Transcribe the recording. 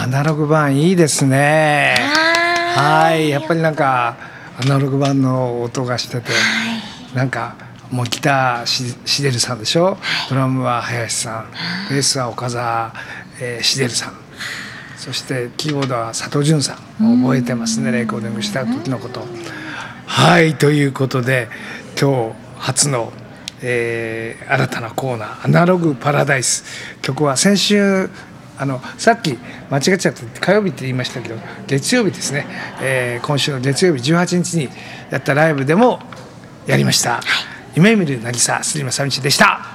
アナログ版いいですね。はい、やっぱりなんかアナログ版の音がしてて、なんかもうギターしでるさんでしょ、ドラムは林さん、ベースは岡澤しでるさん、そしてキーボードは佐藤潤さん。覚えてますね、レコーディングした時のこと。はい、ということで今日初の、新たなコーナーアナログパラダイス。曲は先週さっき間違っちゃって火曜日って言いましたけど、月曜日ですね、今週の月曜日18日にやったライブでもやりました、夢見る渚スリム寂道でした。